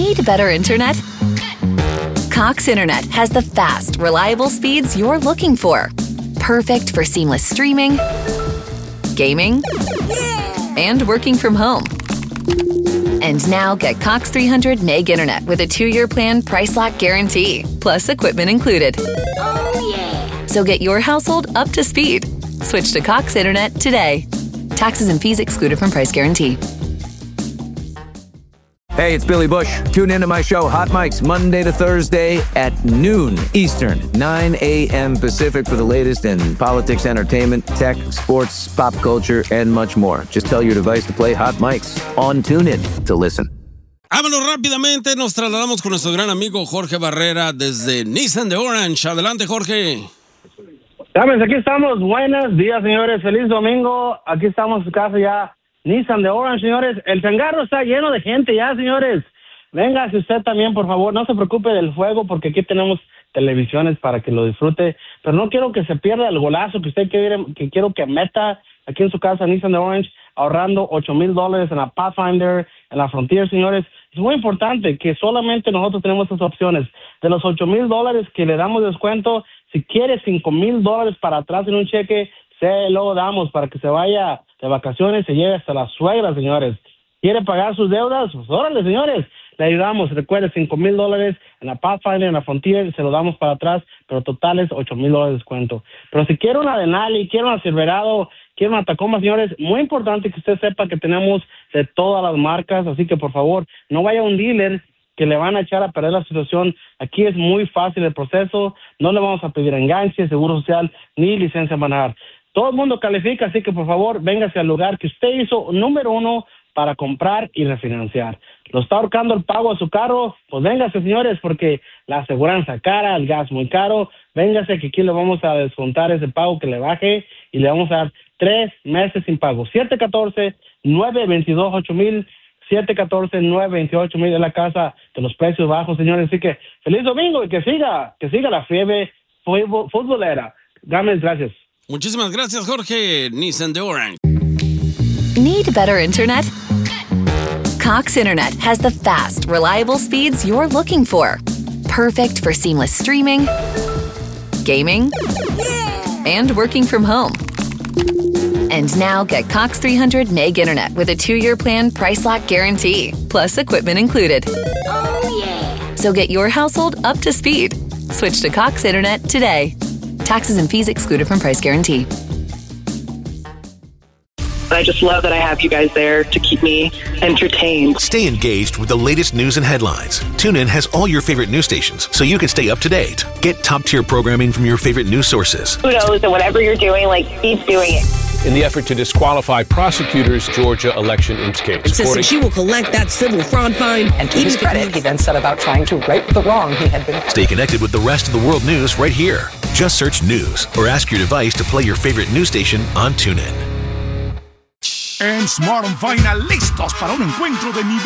Need better internet? Cox Internet has the fast, reliable speeds you're looking for. Perfect for seamless streaming, gaming, and working from home. And now get Cox 300 meg internet with a 2-year plan price lock guarantee, plus equipment included. Oh, yeah! So get your household up to speed. Switch to Cox Internet today. Taxes and fees excluded from price guarantee. Hey, it's Billy Bush. Tune into my show, Hot Mics, Monday to Thursday at noon Eastern, 9 a.m. Pacific for the latest in politics, entertainment, tech, sports, pop culture, and much more. Just tell your device to play Hot Mics on TuneIn to listen. Vámonos rápidamente, nos trasladamos con nuestro gran amigo Jorge Barrera desde Nissan de Orange. Adelante, Jorge. Sabes, aquí estamos. Buenos días, señores. Feliz domingo. Aquí estamos en su casa ya. Nissan de Orange, señores. El changarro está lleno de gente ya, señores. Véngase usted también, por favor. No se preocupe del fuego porque aquí tenemos televisiones para que lo disfrute. Pero no quiero que se pierda el golazo que usted quiero que meta aquí en su casa, Nissan de Orange, ahorrando $8,000 en la Pathfinder, en la Frontier, señores. Es muy importante que solamente nosotros tenemos estas opciones. De los $8,000 que le damos descuento, si quiere $5,000 para atrás en un cheque, se lo damos para que se vaya de vacaciones, se lleve hasta la suegra, señores. ¿Quiere pagar sus deudas? Pues órale, señores. Le ayudamos. Recuerde, $5,000 en la Pathfinder, en la Frontier, se lo damos para atrás, pero total es $8,000 de descuento. Pero si quiere una Denali, quiere una Silverado, quiere una Tacoma, señores, muy importante que usted sepa que tenemos de todas las marcas, así que por favor, no vaya a un dealer que le van a echar a perder la situación. Aquí es muy fácil el proceso, no le vamos a pedir enganche, seguro social, ni licencia a manejar. Todo el mundo califica, así que por favor, véngase al lugar que usted hizo número 1 para comprar y refinanciar. ¿Lo está ahorcando el pago a su carro? Pues véngase, señores, porque la aseguranza cara, el gas muy caro. Véngase que aquí le vamos a descontar ese pago que le baje y le vamos a dar 3 meses sin pago. 714-922-8000, 714-928-8000 es la casa de los precios bajos, señores. Así que feliz domingo y que siga la fiebre futbolera. Dame gracias. Muchísimas gracias, Jorge. Nissan de Orange. Need better internet? Cox Internet has the fast, reliable speeds you're looking for. Perfect for seamless streaming, gaming, and working from home. And now get Cox 300 meg internet with a 2-year plan price lock guarantee, plus equipment included. Oh, yeah! So get your household up to speed. Switch to Cox Internet today. Taxes and fees excluded from price guarantee. I just love that I have you guys there to keep me entertained. Stay engaged with the latest news and headlines. TuneIn has all your favorite news stations, so you can stay up to date. Get top-tier programming from your favorite news sources. Who knows that whatever you're doing, keep doing it. In the effort to disqualify prosecutors' Georgia election case. Insisting she will collect that civil fraud fine. And to his credit, he then set about trying to right the wrong he had been. Stay connected with the rest of the world news right here. Just search news or ask your device to play your favorite news station on TuneIn. En Smart & Final, listos para un encuentro de nivel